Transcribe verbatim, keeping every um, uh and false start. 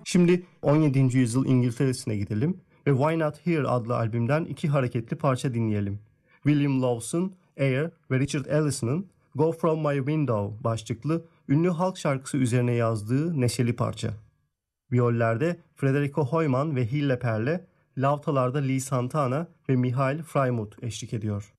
Şimdi on yedinci yüzyıl İngiltere'sine gidelim ve Why Not Here adlı albümden iki hareketli parça dinleyelim. William Lawson, Air ve Richard Ellison'ın Go From My Window başlıklı ünlü halk şarkısı üzerine yazdığı neşeli parça. Viyollerde Federico Hoyman ve Hille Perle, lavtalarda Lee Santana ve Mihail Freimuth eşlik ediyor.